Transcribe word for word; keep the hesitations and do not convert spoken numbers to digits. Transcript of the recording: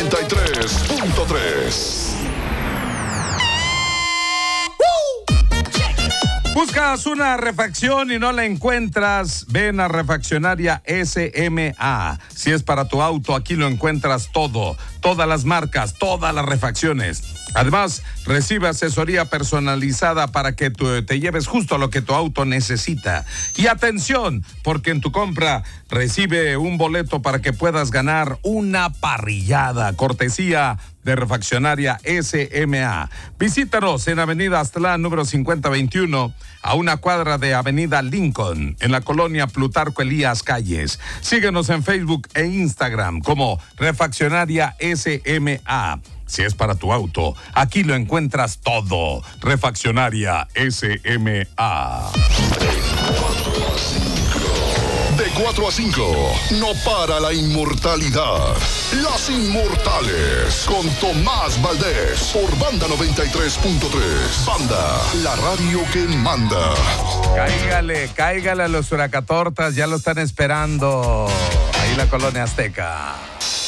noventa y tres punto tres. ¿Buscas una refacción y no la encuentras? Ven a Refaccionaria S M A. Si es para tu auto, aquí lo encuentras todo. Todas las marcas, todas las refacciones. Además, recibe asesoría personalizada para que tú te lleves justo lo que tu auto necesita. Y atención, porque en tu compra recibe un boleto para que puedas ganar una parrillada, cortesía de Refaccionaria S M A. Visítanos en Avenida Aztlán, número cincuenta veintiuno, a una cuadra de Avenida Lincoln, en la colonia Plutarco Elías Calles. Síguenos en Facebook e Instagram como Refaccionaria S M A. Si es para tu auto, aquí lo encuentras todo. Refaccionaria S M A. De cuatro a cinco, no para la inmortalidad. Las Inmortales, con Tomás Valdés, por Banda noventa y tres punto tres. Banda, la radio que manda. Cáigale, cáigale a los huracatortas, ya lo están esperando. Ahí la colonia Azteca.